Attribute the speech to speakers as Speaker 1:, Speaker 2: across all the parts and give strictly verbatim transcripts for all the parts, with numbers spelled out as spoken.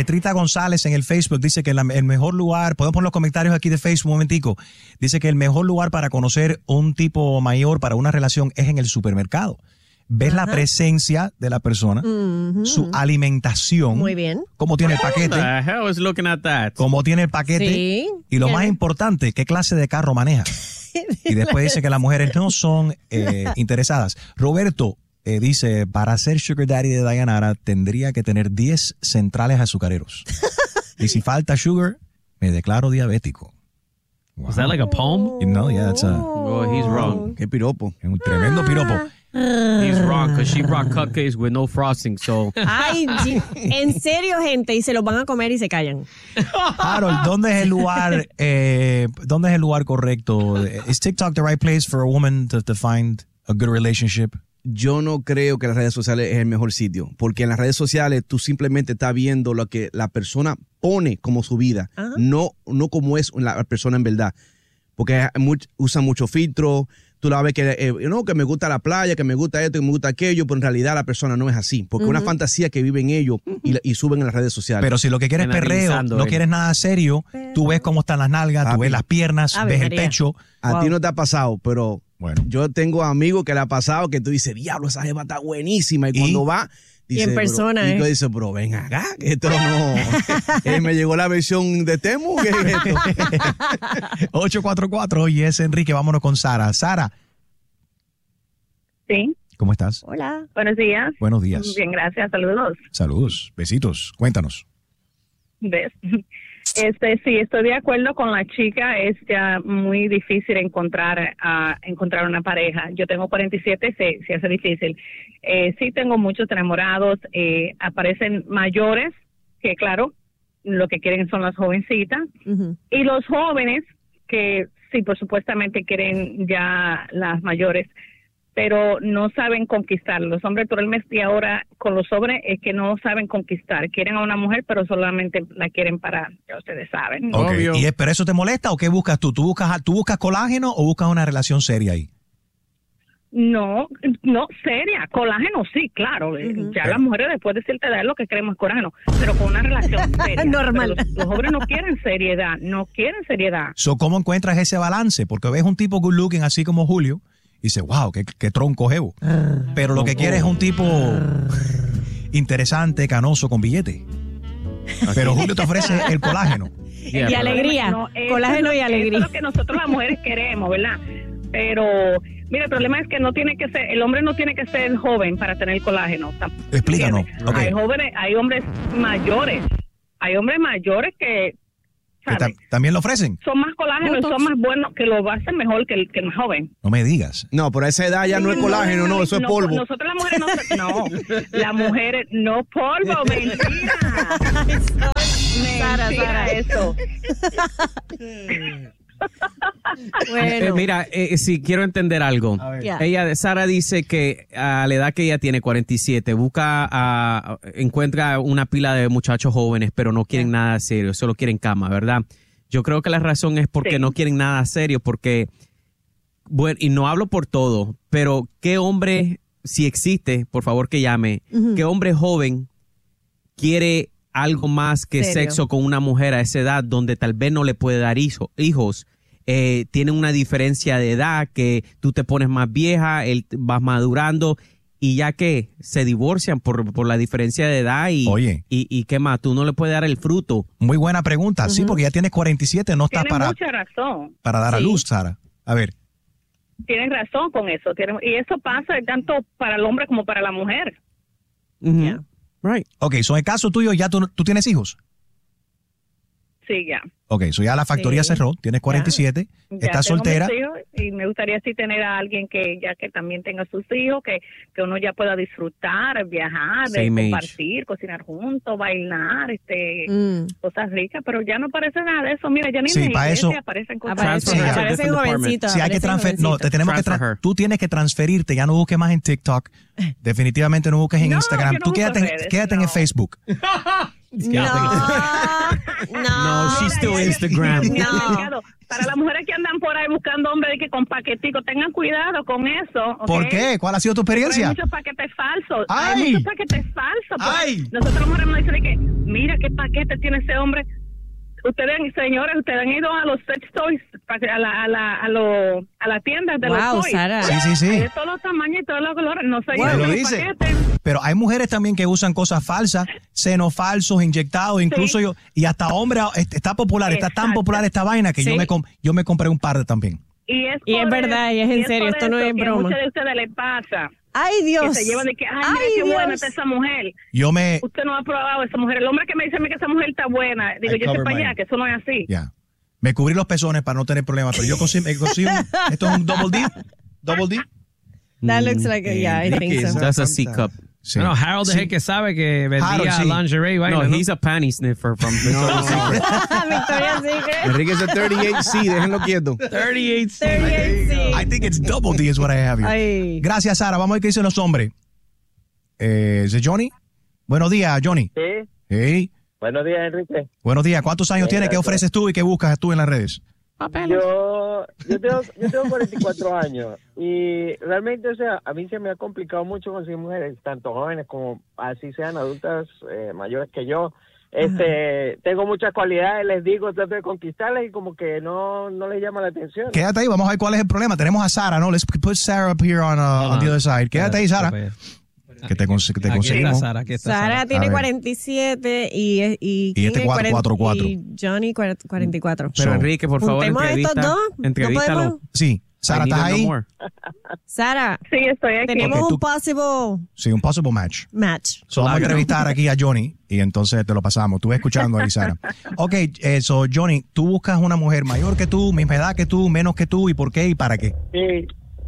Speaker 1: Petrita González en el Facebook dice que la, el mejor lugar, podemos poner los comentarios aquí de Facebook un momentico, dice que el mejor lugar para conocer un tipo mayor para una relación es en el supermercado. Ves Ajá. la presencia de la persona, uh-huh. su alimentación,
Speaker 2: muy bien,
Speaker 1: cómo tiene el paquete,
Speaker 3: What the hell is looking at that?
Speaker 1: cómo tiene el paquete
Speaker 2: sí.
Speaker 1: y lo más importante, qué clase de carro maneja. Y después dice que las mujeres no son eh, interesadas. Roberto eh, dice, para ser sugar daddy de Dayanara tendría que tener diez centrales azucareros. Y si falta sugar, me declaro diabético.
Speaker 3: Wow. Is that like a poem?
Speaker 1: No, yeah, that's a...
Speaker 3: Oh, he's wrong.
Speaker 4: Qué piropo.
Speaker 1: Es un tremendo piropo.
Speaker 3: He's wrong, because she brought cupcakes with no frosting, so...
Speaker 2: Ay, en serio, gente, y se los van a comer y se callan.
Speaker 1: Harold, ¿dónde es el lugar, eh, dónde es el lugar correcto? ¿Is TikTok the right place for a woman to, to find a good relationship?
Speaker 4: Yo no creo que las redes sociales es el mejor sitio, porque en las redes sociales tú simplemente estás viendo lo que la persona pone como su vida, uh-huh. no, no como es la persona en verdad. Porque much, usa mucho filtro, tú la ves que, eh, no, que me gusta la playa, que me gusta esto, que me gusta aquello, pero en realidad la persona no es así. Porque es uh-huh. una fantasía que viven ellos y, y suben en las redes sociales.
Speaker 1: Pero si lo que quieres es perreo, no él. quieres nada serio, pero... tú ves cómo están las nalgas, a tú ves las piernas, a ves ver, el pecho.
Speaker 4: A wow. ti no te ha pasado, pero
Speaker 1: bueno.
Speaker 4: yo tengo amigos que le ha pasado que tú dices, diablo, esa jeva está buenísima. Y, ¿Y? cuando va... Dice,
Speaker 2: y en persona,
Speaker 4: pero,
Speaker 2: ¿eh?
Speaker 4: Y tú dices, pero ven acá, que esto no... eh, me llegó la versión de Temu. ¿Qué es esto?
Speaker 1: ocho cuatro cuatro, y es Enrique, vámonos con Sara. Sara.
Speaker 5: Sí.
Speaker 1: ¿Cómo estás?
Speaker 2: Hola.
Speaker 5: Buenos días.
Speaker 1: Buenos días.
Speaker 5: Bien, gracias. Saludos.
Speaker 1: Saludos. Besitos. Cuéntanos.
Speaker 5: ¿Ves? Este, sí, estoy de acuerdo con la chica. Es ya muy difícil encontrar uh, encontrar una pareja. Yo tengo cuarenta y siete, se, se hace difícil. Eh, sí tengo muchos enamorados. Eh, aparecen mayores, que claro, lo que quieren son las jovencitas. Uh-huh. Y los jóvenes, que sí, por supuestamente quieren ya las mayores, pero no saben conquistar. Los hombres, por el mes de ahora, con los hombres, es que no saben conquistar. Quieren a una mujer, pero solamente la quieren para, ya ustedes saben.
Speaker 1: Okay. ¿Y pero eso te molesta o qué buscas tú? ¿Tú buscas, tú buscas colágeno o buscas una relación seria ahí?
Speaker 5: No, no, seria. Colágeno sí, claro. Uh-huh. Ya las mujeres después de cierta edad lo que queremos es colágeno, pero con una relación seria.
Speaker 2: Normal.
Speaker 5: Los, los hombres no quieren seriedad, no quieren seriedad.
Speaker 1: So, ¿cómo encuentras ese balance? Porque ves un tipo good looking así como Julio y dices, wow, qué, qué tronco jevo. Pero lo que quiere es un tipo interesante, canoso, con billete. Pero Julio te ofrece el colágeno.
Speaker 2: Yeah, y alegría. No, colágeno y alegría.
Speaker 5: Eso es lo que nosotros las mujeres queremos, ¿verdad? Pero, mira, el problema es que no tiene que ser, el hombre no tiene que ser joven para tener colágeno.
Speaker 1: Explícanos. Okay.
Speaker 5: Hay jóvenes, hay hombres mayores, hay hombres mayores que,
Speaker 1: ¿Que ta- también lo ofrecen?
Speaker 5: Son más colágeno y son más buenos, que lo hacen mejor que el, que el joven.
Speaker 1: No me digas.
Speaker 4: No, por esa edad ya no, no es colágeno, no, no, eso es
Speaker 5: no,
Speaker 4: polvo.
Speaker 5: Nosotros las mujeres no, no, las mujeres no polvo, mentira.
Speaker 2: Sara, Sara,
Speaker 5: eso.
Speaker 2: Bueno.
Speaker 3: Eh, mira, eh, si quiero entender algo.
Speaker 2: Yeah.
Speaker 3: Ella, Sara dice que a la edad que ella tiene, cuarenta y siete, busca, a, encuentra una pila de muchachos jóvenes, pero no quieren yeah. nada serio, solo quieren cama, ¿verdad? Yo creo que la razón es porque sí. no quieren nada serio, porque, bueno, y no hablo por todo, pero ¿qué hombre, si existe, por favor que llame, uh-huh. qué hombre joven quiere algo más que ¿Serio? sexo con una mujer a esa edad donde tal vez no le puede dar hijo, hijos? Eh, tienen una diferencia de edad que tú te pones más vieja, él vas madurando y ya que se divorcian por, por la diferencia de edad y,
Speaker 1: Oye.
Speaker 3: y, y qué más, tú no le puedes dar el fruto.
Speaker 1: Muy buena pregunta, uh-huh. sí, porque ya tienes cuarenta y siete, no estás para,
Speaker 5: mucha razón.
Speaker 1: para dar
Speaker 5: sí.
Speaker 1: a luz, Sara. A ver.
Speaker 5: Tienes razón con eso, tienes, y eso pasa tanto para el hombre como para la mujer.
Speaker 3: Uh-huh. Yeah. Right.
Speaker 1: Ok, so en el caso tuyo, ¿ya tú, tú tienes hijos?
Speaker 5: Sí, ya.
Speaker 1: Ok, so ya la factoría sí. cerró, tienes cuarenta y siete,
Speaker 5: ya.
Speaker 1: estás
Speaker 5: Ya
Speaker 1: soltera.
Speaker 5: Y me gustaría así tener a alguien que ya que también tenga sus hijos, que, que uno ya pueda disfrutar, viajar, de compartir, cocinar juntos, bailar, este, mm. cosas ricas, pero ya no aparece nada de eso. Mira, ya ni
Speaker 1: sí,
Speaker 5: en la iglesia
Speaker 1: eso,
Speaker 5: aparecen cosas.
Speaker 2: Aparecen,
Speaker 1: sí,
Speaker 2: aparecen jovencitos.
Speaker 1: Sí, hay que transferir. No, te tenemos que tra- tú tienes que transferirte, ya no busques más en TikTok. Definitivamente no busques en
Speaker 5: no,
Speaker 1: Instagram.
Speaker 5: no
Speaker 1: tú quédate,
Speaker 5: redes,
Speaker 1: quédate
Speaker 5: no.
Speaker 1: en el Facebook.
Speaker 2: No, no,
Speaker 3: no, she's still Instagram.
Speaker 2: No.
Speaker 5: Para las mujeres que andan por ahí buscando hombres de que con paquetico, tengan cuidado con eso. ¿Okay?
Speaker 1: ¿Por qué? ¿Cuál ha sido tu
Speaker 5: Pero
Speaker 1: experiencia?
Speaker 5: hay muchos paquetes falsos.
Speaker 1: ¡Ay!
Speaker 5: Hay muchos paquetes falsos.
Speaker 1: ¡Ay!
Speaker 5: Nosotros las mujeres nos dicen de que, mira qué paquete tiene ese hombre. Ustedes, señores, ustedes han ido a los sex toys, a la, a la, a lo, a la tienda de
Speaker 2: Wow,
Speaker 5: los toys.
Speaker 2: Sara.
Speaker 1: Sí, sí, sí.
Speaker 5: Hay de todos los tamaños y todos los colores. No sé,
Speaker 1: Bueno,
Speaker 5: yo
Speaker 1: lo
Speaker 5: los
Speaker 1: dice.
Speaker 5: paquetes.
Speaker 1: Pero hay mujeres también que usan cosas falsas, senos falsos, inyectados, incluso
Speaker 5: Sí.
Speaker 1: yo, y hasta hombres, está popular, está tan
Speaker 5: Exacto.
Speaker 1: popular esta vaina que yo
Speaker 2: Sí.
Speaker 1: me com- yo me compré un par de también.
Speaker 5: Y es,
Speaker 2: Y es
Speaker 5: por
Speaker 2: verdad,
Speaker 5: eso-
Speaker 2: y es en serio,
Speaker 5: por
Speaker 2: esto no
Speaker 5: eso
Speaker 2: es
Speaker 5: que
Speaker 2: broma.
Speaker 5: A muchos de ustedes les pasa.
Speaker 2: Ay,
Speaker 5: Que
Speaker 2: Dios.
Speaker 5: se llevan de que, ay, mira
Speaker 2: Ay,
Speaker 5: qué buena
Speaker 2: Dios.
Speaker 5: está esa mujer.
Speaker 1: Yo me,
Speaker 5: Usted no ha probado esa mujer. El hombre que me dice a mí que esa mujer está buena, digo,
Speaker 4: I
Speaker 5: yo sé
Speaker 4: cover
Speaker 5: para allá,
Speaker 4: mine.
Speaker 5: que eso no es así.
Speaker 1: ya, me cubrí los pezones para no tener problemas, pero yo consigo, me consigo un- esto es un double D, double D.
Speaker 2: That looks like a, yeah, I think so.
Speaker 3: That's a C cup.
Speaker 1: Sí.
Speaker 6: No, Harold es el que sabe que vendía
Speaker 1: Harold, sí.
Speaker 6: lingerie y vaina,
Speaker 3: No,
Speaker 6: ¿no?
Speaker 3: he's a panty sniffer from Victoria's Secret.
Speaker 2: Victoria's Secret.
Speaker 4: Enrique es el treinta y ocho C, déjenlo quieto.
Speaker 6: thirty-eight C.
Speaker 2: thirty-eight C.
Speaker 1: I think it's double D is what I have here.
Speaker 2: Ay.
Speaker 1: Gracias, Sara. Vamos a ver qué dicen los hombres. Eh, ¿Es Johnny? Buenos días, Johnny.
Speaker 7: Sí,
Speaker 1: Hey.
Speaker 7: buenos días, Enrique.
Speaker 1: Buenos días. ¿Cuántos años
Speaker 7: Bien,
Speaker 1: tienes? ¿Qué
Speaker 7: gracias.
Speaker 1: ofreces tú y qué buscas tú en las redes?
Speaker 7: Yo, yo, tengo, yo tengo cuarenta y cuatro años y realmente, o sea, a mí se me ha complicado mucho conseguir mujeres, tanto jóvenes como así sean adultas eh, mayores que yo. Este, tengo muchas cualidades, les digo, trato de conquistarlas y como que no, no les llama la atención.
Speaker 1: Quédate ahí, vamos a ver cuál es el problema. Tenemos a Sara, ¿no? Let's put Sarah up here on, uh, on the other side. Quédate ahí, Sara. Que te, cons- que te
Speaker 6: Aquí está
Speaker 1: conseguimos.
Speaker 6: Sara, aquí está
Speaker 2: Sara
Speaker 6: Sara.
Speaker 2: tiene
Speaker 1: A ver.
Speaker 2: cuarenta y siete y, y,
Speaker 1: Y
Speaker 2: ¿quién
Speaker 1: este
Speaker 2: es?
Speaker 1: cuatro, cuatro, cuatro.
Speaker 2: Y Johnny cuarenta y cuatro.
Speaker 3: Pero
Speaker 1: So-
Speaker 3: Enrique, por favor,
Speaker 2: Juntemos a estos
Speaker 3: entrevista.
Speaker 2: dos. ¿No
Speaker 3: Entrevístalo.
Speaker 2: podemos?
Speaker 1: Sí. Sara,
Speaker 3: I need
Speaker 1: ¿estás
Speaker 3: to know
Speaker 1: ahí?
Speaker 3: more.
Speaker 2: Sara,
Speaker 5: Sí, estoy aquí.
Speaker 2: tenemos
Speaker 1: Ok, tú-
Speaker 2: un possible
Speaker 1: Sí, un possible match.
Speaker 2: match.
Speaker 1: So, vamos a entrevistar aquí a Johnny y entonces te lo pasamos. Tú ves escuchando ahí, Sara. Ok, eh, so, Johnny, tú buscas una mujer mayor que tú, misma edad que tú, menos que tú, ¿y por qué y para qué?
Speaker 7: Sí.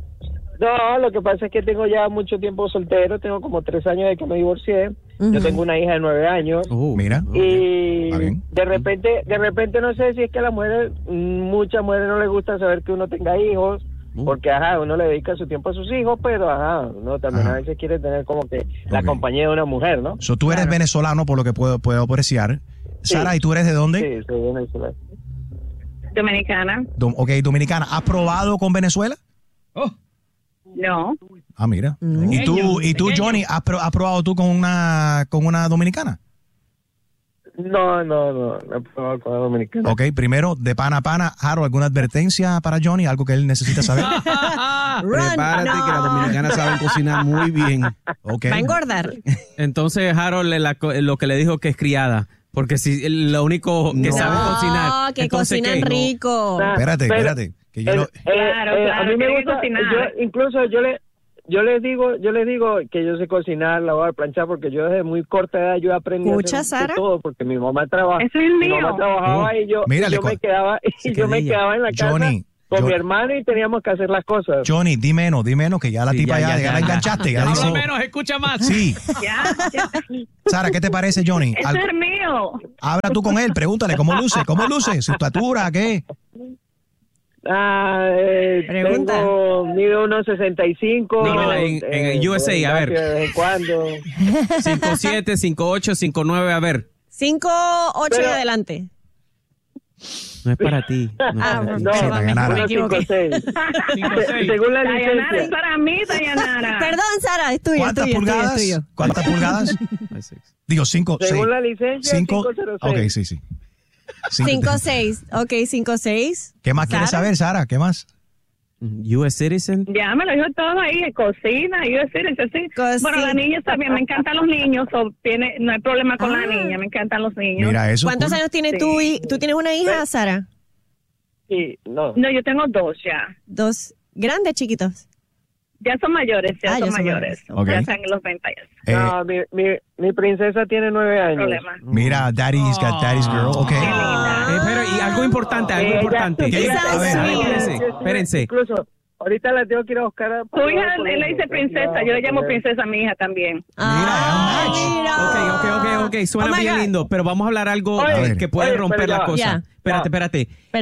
Speaker 7: No, lo que pasa es que tengo ya mucho tiempo soltero, tengo como tres años de que me divorcié. Yo tengo una hija de nueve años.
Speaker 3: Oh,
Speaker 1: Mira.
Speaker 7: Y
Speaker 1: Está bien.
Speaker 7: de repente, de repente no sé si es que a las mujeres, mm, muchas mujeres no les gusta saber que uno tenga hijos,
Speaker 3: Uh.
Speaker 7: porque ajá, uno le dedica su tiempo a sus hijos, pero ajá, uno también
Speaker 1: Ajá.
Speaker 7: a veces quiere tener como que la
Speaker 1: Ok.
Speaker 7: compañía de una mujer, ¿no?
Speaker 1: So, tú eres venezolano, por lo que puedo, puedo apreciar. Sara, ¿y tú eres de dónde?
Speaker 7: Sí, soy venezolano.
Speaker 5: Dominicana.
Speaker 1: Dom- ok, dominicana. ¿Has probado con Venezuela?
Speaker 5: No.
Speaker 1: Ah, mira. ¿Y tú, y tú Johnny, has, pro- has probado tú con una, con una dominicana?
Speaker 7: No, no, no, no he probado con la dominicana.
Speaker 1: Ok, primero, de pana a pana, Harold, ¿alguna advertencia para Johnny? ¿Algo que él necesita saber?
Speaker 2: Run.
Speaker 4: Prepárate
Speaker 2: No.
Speaker 4: que las dominicanas saben cocinar muy bien.
Speaker 1: Ok.
Speaker 2: Va a engordar.
Speaker 3: Entonces Harold le la co- lo que le dijo que es criada. Porque si el- lo único que
Speaker 4: No.
Speaker 3: sabe cocinar.
Speaker 2: No, que
Speaker 3: entonces,
Speaker 2: cocinan
Speaker 3: ¿qué?
Speaker 2: rico.
Speaker 7: Ah,
Speaker 1: Espérate,
Speaker 7: pero-
Speaker 1: espérate. Que yo
Speaker 7: Eh,
Speaker 1: lo-
Speaker 7: eh,
Speaker 5: Claro,
Speaker 7: eh,
Speaker 5: claro,
Speaker 7: a mí me
Speaker 5: tiene que
Speaker 7: gusta,
Speaker 5: cocinar.
Speaker 7: yo, incluso yo le yo les digo, yo les digo que yo sé cocinar, lavar, planchar, porque yo desde muy corta edad yo aprendí
Speaker 2: ¿Escucha,
Speaker 7: a hacer
Speaker 2: Sara?
Speaker 7: todo, porque mi mamá trabaja,
Speaker 5: Eso es el
Speaker 7: mi
Speaker 5: mío.
Speaker 7: mamá trabajaba
Speaker 1: Oh,
Speaker 7: y yo,
Speaker 1: mira,
Speaker 7: y
Speaker 1: le
Speaker 7: yo
Speaker 1: co-
Speaker 7: me quedaba, y yo me
Speaker 3: quedilla.
Speaker 7: quedaba en la casa
Speaker 1: Johnny,
Speaker 7: con
Speaker 1: yo-
Speaker 7: mi hermano y teníamos que hacer las cosas.
Speaker 1: Johnny, di menos, di menos, que ya la
Speaker 3: Sí,
Speaker 1: tipa
Speaker 3: ya,
Speaker 1: ya,
Speaker 3: ya,
Speaker 1: ya la
Speaker 3: ya.
Speaker 1: enganchaste. Ya
Speaker 6: Habla
Speaker 1: dijo-
Speaker 6: menos, escucha más.
Speaker 1: Sí.
Speaker 5: Ya, ya.
Speaker 1: Sara, ¿qué te parece, Johnny?
Speaker 5: Eso
Speaker 1: Al-
Speaker 5: es mío.
Speaker 1: Habla tú con él, pregúntale cómo luce, cómo luce, su estatura, ¿qué?
Speaker 7: Ah, eh,
Speaker 2: Pregunta.
Speaker 7: tengo, mido unos sesenta y cinco.
Speaker 3: Dímela en- en U S A, a ver.
Speaker 7: De vez en cuando.
Speaker 3: cinco siete, cinco ocho, cinco nueve, a ver.
Speaker 2: cinco, ocho y
Speaker 7: Pero-
Speaker 2: adelante.
Speaker 3: No es para ti. No es
Speaker 2: Ah,
Speaker 3: para ti.
Speaker 7: No,
Speaker 1: Sí, Dayanara.
Speaker 7: unos cinco seis.
Speaker 6: Cinco, seis.
Speaker 7: Según la
Speaker 5: Dayanara es
Speaker 7: licencia.
Speaker 5: para mí, Dayanara.
Speaker 2: Perdón, Sara, es tuyo, es
Speaker 1: ¿Cuántas
Speaker 2: tuyo, es tuyo, es
Speaker 1: pulgadas?
Speaker 2: tuyo.
Speaker 1: ¿Cuántas pulgadas? Digo, cinco, seis.
Speaker 7: Según la licencia,
Speaker 1: Cinco.
Speaker 7: cinco cero seis.
Speaker 1: Ok, sí, sí. Cinco-
Speaker 2: cinco, seis. Ok, cinco, seis.
Speaker 1: ¿Qué más quieres
Speaker 2: Sara.
Speaker 1: saber, Sara? ¿Qué más?
Speaker 3: U S citizen.
Speaker 5: Ya me lo dijo todo ahí, cocina, yo decir, eso sí.
Speaker 2: Cocina.
Speaker 5: Bueno, las niñas también, me encantan los niños, so, tiene, no hay problema con
Speaker 2: Ah.
Speaker 5: la niña, me encantan los niños.
Speaker 1: Mira eso.
Speaker 2: ¿Cuántos
Speaker 1: cool.
Speaker 2: años tienes
Speaker 5: Sí.
Speaker 2: tú? y- ¿Tú tienes una hija, Sara?
Speaker 7: Sí, no.
Speaker 5: No, yo tengo dos ya.
Speaker 2: Dos. ¿Grandes, chiquitos?
Speaker 5: Ya son mayores, ya
Speaker 2: Ah, ya
Speaker 5: son
Speaker 2: son
Speaker 5: mayores.
Speaker 1: mayores.
Speaker 5: Ya
Speaker 1: Ok.
Speaker 5: están en los veinte años.
Speaker 1: Eh,
Speaker 7: No, mi, mi, mi princesa tiene nueve
Speaker 5: No hay
Speaker 7: años.
Speaker 5: problema.
Speaker 1: Mira, Daddy's got Daddy's Girl. Ok.
Speaker 5: Qué linda.
Speaker 3: Eh, pero y algo importante, algo
Speaker 7: Ella-
Speaker 3: importante.
Speaker 7: ella-
Speaker 2: Esa
Speaker 1: a ver,
Speaker 2: sí.
Speaker 1: a ver,
Speaker 3: espérense,
Speaker 7: Sí, sí,
Speaker 3: espérense.
Speaker 7: Incluso, ahorita la tengo que ir a buscar a...
Speaker 5: Tu hija, él le dice princesa, yo le llamo princesa a mi hija también.
Speaker 2: Ah,
Speaker 1: es un match.
Speaker 2: mira.
Speaker 3: Ok, ok, ok, ok, suena
Speaker 2: Oh my
Speaker 3: bien
Speaker 2: God.
Speaker 3: lindo, pero vamos a hablar algo
Speaker 7: Oye,
Speaker 3: eh, que puede
Speaker 7: oye,
Speaker 3: romper
Speaker 7: pero
Speaker 3: la
Speaker 7: ya va.
Speaker 3: cosa.
Speaker 2: Ya.
Speaker 3: Espérate,
Speaker 7: Ya.
Speaker 3: espérate.
Speaker 2: Espera.
Speaker 3: Eh,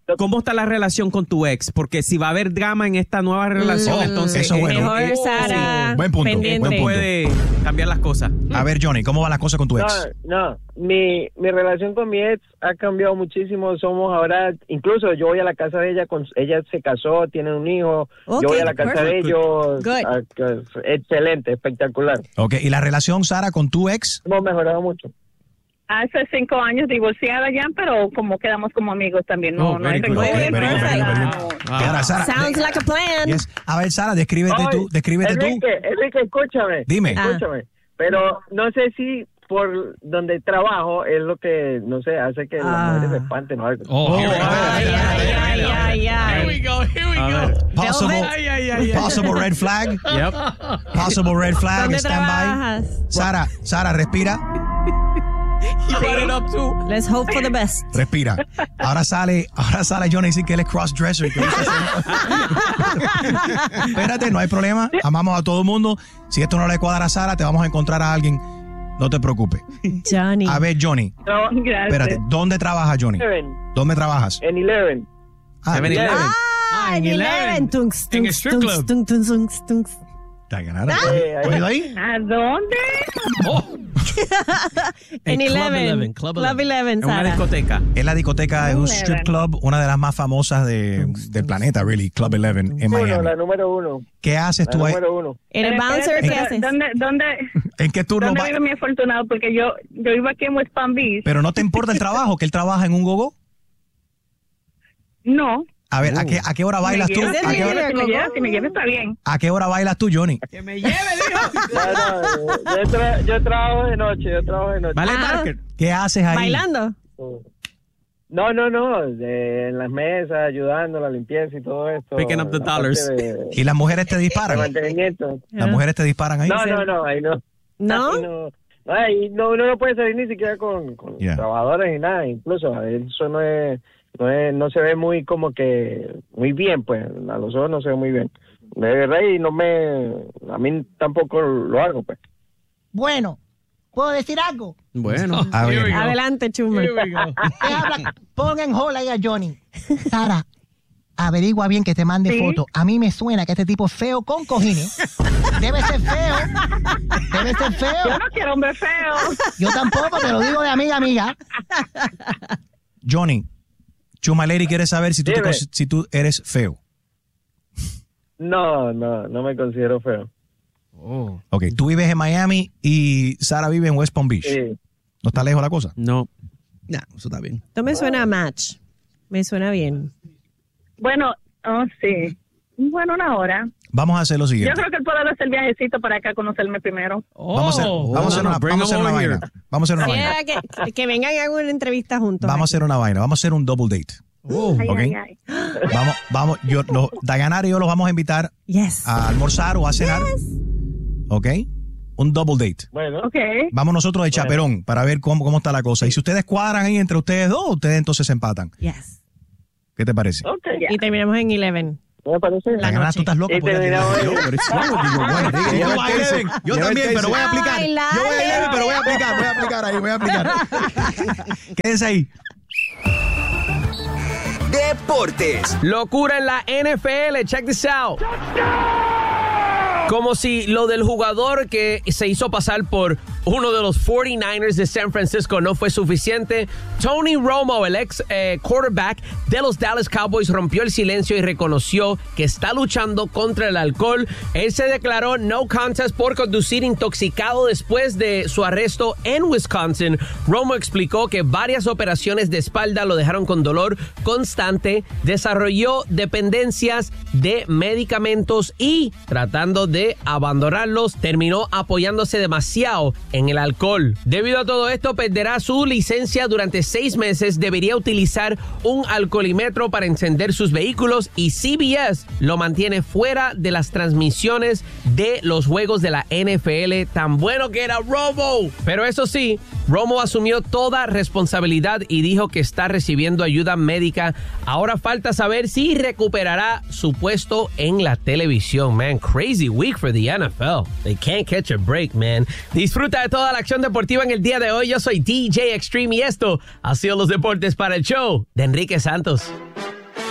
Speaker 3: ¿Cómo está la relación con tu ex? Porque si va a haber drama en esta nueva relación,
Speaker 1: Oh,
Speaker 3: entonces
Speaker 1: eso es bueno.
Speaker 2: Mejor, Sara,
Speaker 1: Buen punto,
Speaker 2: pendiente.
Speaker 1: buen punto.
Speaker 3: puede cambiar las cosas.
Speaker 1: A ver, Johnny, ¿cómo va la cosa con tu ex?
Speaker 7: No, no, mi, mi relación con mi ex ha cambiado muchísimo. Somos ahora, incluso yo voy a la casa de ella, con, ella se casó, tiene un hijo.
Speaker 2: Ok,
Speaker 7: yo voy a la casa de
Speaker 2: perfect.
Speaker 7: ellos.
Speaker 2: Good.
Speaker 7: ah, que- excelente, espectacular.
Speaker 1: Ok, ¿y la relación, Sara, con tu ex?
Speaker 7: Hemos mejorado mucho.
Speaker 5: Hace cinco años divorciada ya, pero como quedamos como amigos también. No,
Speaker 3: Oh,
Speaker 5: no hay
Speaker 3: very good.
Speaker 5: rencor.
Speaker 2: Very good, very good, very good,
Speaker 5: No.
Speaker 1: Ahora, Sara,
Speaker 2: Sounds
Speaker 1: de-
Speaker 2: like a plan.
Speaker 1: yes. A ver, Sara, descríbete
Speaker 7: Ay,
Speaker 1: tú, descríbete
Speaker 7: Enrique,
Speaker 1: tú.
Speaker 7: Enrique, escúchame.
Speaker 1: Dime.
Speaker 2: Ah.
Speaker 7: Escúchame. Pero no sé si por donde trabajo es lo que, no sé, hace que las
Speaker 2: Ah.
Speaker 7: mujeres se espanten o algo.
Speaker 6: Oh, here we go.
Speaker 2: Ay, ay, ay, ay, ay.
Speaker 6: Here we go. Here we
Speaker 3: A
Speaker 6: go.
Speaker 3: ver.
Speaker 1: Possible,
Speaker 6: Ay, ay, ay, ay.
Speaker 1: possible red flag.
Speaker 3: Yep.
Speaker 1: Possible red flag.
Speaker 2: ¿Dónde
Speaker 1: Stand by.
Speaker 2: trabajas?
Speaker 1: Sara, Sara, respira.
Speaker 3: You brought it up too.
Speaker 2: Let's hope for the best.
Speaker 1: Respira. Ahora sale, ahora sale Johnny a decir que él es crossdresser. que usa ese- Espérate, no hay problema. Amamos a todo el mundo. Si esto no le cuadra a Sara, te vamos a encontrar a alguien. No te preocupes.
Speaker 2: Johnny.
Speaker 1: A ver, Johnny.
Speaker 5: No, gracias.
Speaker 1: Espérate, ¿dónde trabajas, Johnny?
Speaker 7: Eleven,
Speaker 1: ¿Dónde trabajas?
Speaker 7: en Eleven.
Speaker 1: Ah,
Speaker 3: seven eleven.
Speaker 2: Ah, en Eleven. Tunks,
Speaker 6: En el
Speaker 2: tunks,
Speaker 6: strip
Speaker 2: tunks,
Speaker 6: club.
Speaker 2: tunks, tunks, tunks, tunks.
Speaker 1: Dayanara,
Speaker 7: Eh,
Speaker 1: ¿has ido ahí?
Speaker 5: ¿A dónde?
Speaker 2: En
Speaker 6: En Club
Speaker 2: Eleven.
Speaker 6: Eleven, Club
Speaker 2: Club Eleven,
Speaker 3: En una
Speaker 2: Sara.
Speaker 3: discoteca.
Speaker 1: Es la discoteca, es un strip club, una de las más famosas de, del planeta, really, Club Eleven en
Speaker 7: Uno,
Speaker 1: Miami.
Speaker 7: la número uno.
Speaker 1: ¿Qué haces
Speaker 7: La
Speaker 1: tú ahí?
Speaker 7: número uno.
Speaker 2: En el
Speaker 5: Espérate,
Speaker 2: bouncer, ¿qué
Speaker 5: espérate,
Speaker 2: haces?
Speaker 5: ¿Dónde, dónde,
Speaker 1: ¿En qué turno
Speaker 5: dónde
Speaker 1: va?
Speaker 5: vive mi afortunado? Porque yo, yo vivo aquí en West Palm Beach.
Speaker 1: Pero no te importa el trabajo, que él trabaja en un gogo.
Speaker 5: No.
Speaker 1: A ver, ¿a qué, a qué hora bailas
Speaker 5: Me
Speaker 1: tú?
Speaker 5: lleva,
Speaker 2: ¿Es
Speaker 1: ¿A
Speaker 2: el
Speaker 1: qué
Speaker 2: líder
Speaker 1: hora,
Speaker 2: del
Speaker 5: Si me lleva,
Speaker 2: gogo?
Speaker 5: si me lleva está bien.
Speaker 1: a qué hora bailas tú, Johnny?
Speaker 6: Que me lleve, dijo.
Speaker 7: No, no, yo, tra- yo trabajo de noche, yo trabajo de noche.
Speaker 3: Vale,
Speaker 2: Ah.
Speaker 3: Parker.
Speaker 1: ¿Qué haces ahí?
Speaker 2: Bailando.
Speaker 7: No, no, no, de- en las mesas, ayudando a la limpieza y todo esto.
Speaker 3: Picking up the
Speaker 7: la parte
Speaker 3: dollars.
Speaker 7: De,
Speaker 1: ¿Y las mujeres te
Speaker 7: de
Speaker 1: disparan?
Speaker 7: mantenimiento.
Speaker 1: ¿Las mujeres te disparan ahí?
Speaker 7: No, no, no, ahí no.
Speaker 2: ¿No?
Speaker 7: Ahí no. Ahí no, uno no puede salir ni siquiera con, con
Speaker 1: Yeah.
Speaker 7: trabajadores ni nada. Incluso eso no es, no es, no se ve muy como que muy bien, pues a los ojos no se ve muy bien. De verdad y no me, a mí tampoco lo hago, pues.
Speaker 8: Bueno, ¿puedo decir algo?
Speaker 3: Bueno.
Speaker 1: A
Speaker 6: Here we
Speaker 1: ver,
Speaker 6: go.
Speaker 2: Adelante, Chumer.
Speaker 6: Here we go.
Speaker 8: ¿Qué habla? Pongan hold ahí a Johnny. Sara, averigua bien que te mande
Speaker 5: Sí.
Speaker 8: foto. A mí me suena que este tipo es feo con cojines. Debe ser feo. Debe ser
Speaker 5: Yo
Speaker 8: feo.
Speaker 5: no quiero hombre feo.
Speaker 8: Yo tampoco, te lo digo de amiga a amiga.
Speaker 1: Johnny, Chuma Lady quiere saber si tú, te
Speaker 7: Dime.
Speaker 1: cons- si tú eres feo.
Speaker 7: No, no, no me considero feo.
Speaker 6: Oh.
Speaker 1: Ok, tú vives en Miami y Sara vive en West Palm Beach.
Speaker 7: Sí.
Speaker 1: ¿No está lejos la cosa?
Speaker 3: No.
Speaker 4: Nah, eso está bien.
Speaker 2: Esto me suena a match. Me suena bien.
Speaker 5: Bueno, oh, sí. Bueno, una hora.
Speaker 1: Vamos a hacer lo
Speaker 5: Yo
Speaker 1: siguiente.
Speaker 5: creo que él puede hacer el viajecito para acá a conocerme primero.
Speaker 1: Vamos a hacer,
Speaker 6: Oh.
Speaker 1: vamos a hacer
Speaker 3: no,
Speaker 1: una,
Speaker 3: bring
Speaker 1: vamos a hacer
Speaker 3: them
Speaker 1: una
Speaker 3: over
Speaker 1: vaina. Vamos a hacer una vaina.
Speaker 2: Yeah, que, que vengan y hagan una entrevista juntos.
Speaker 1: Vamos a hacer una vaina. Vamos a hacer un double date.
Speaker 5: Ay,
Speaker 1: Ok.
Speaker 5: ay, ay.
Speaker 1: Vamos, vamos. Yo, lo, Dayanara y yo los vamos a invitar
Speaker 2: Yes.
Speaker 1: a almorzar o a cenar. ¿Ok? Un double date.
Speaker 7: Bueno,
Speaker 5: Ok.
Speaker 1: Vamos nosotros de chaperón para ver cómo, cómo está la cosa. Y si ustedes cuadran ahí entre ustedes dos, ustedes entonces se empatan.
Speaker 2: Yes.
Speaker 1: ¿Qué te parece?
Speaker 7: ok,
Speaker 2: Y terminamos en Eleven.
Speaker 7: me parece.
Speaker 1: Dayanara, tú estás loca.
Speaker 7: Y
Speaker 1: por ir a-
Speaker 7: terminamos
Speaker 1: Yo,
Speaker 7: en-
Speaker 1: pero it's wrong with you. Bueno,
Speaker 4: Lleva
Speaker 1: yo
Speaker 4: el
Speaker 1: voy a
Speaker 4: taser.
Speaker 1: Eleven. Yo
Speaker 4: Lleva el
Speaker 1: también, pero
Speaker 4: taser.
Speaker 1: voy a aplicar.
Speaker 2: Ay,
Speaker 1: Yo voy a
Speaker 2: dale.
Speaker 1: Eleven, pero voy a aplicar. Voy a aplicar ahí, voy a aplicar. Quédense ahí.
Speaker 9: Deportes.
Speaker 6: Locura en la N F L. Check this out. Como si lo del jugador que se hizo pasar por uno de los cuarenta y nueve ers de San Francisco no fue suficiente. Tony Romo, el ex eh, quarterback de los Dallas Cowboys, rompió el silencio y reconoció que está luchando contra el alcohol. Él se declaró no contest por conducir intoxicado después de su arresto en Wisconsin. Romo explicó que varias operaciones de espalda lo dejaron con dolor constante, desarrolló dependencias de medicamentos y, tratando de abandonarlos, terminó apoyándose demasiado en el alcohol. Debido a todo esto, perderá su licencia durante seis meses, debería utilizar un alcoholímetro para encender sus vehículos y C B S lo mantiene fuera de las transmisiones de los juegos de la N F L. Tan bueno que era Romo. Pero eso sí, Romo asumió toda responsabilidad y dijo que está recibiendo ayuda médica. Ahora falta saber si recuperará su puesto en la televisión. Man, crazy week for the N F L. They can't catch a break, man. Disfruta de toda la acción deportiva en el día de hoy. Yo soy D J Extreme y esto ha sido los deportes para el show de Enrique Santos.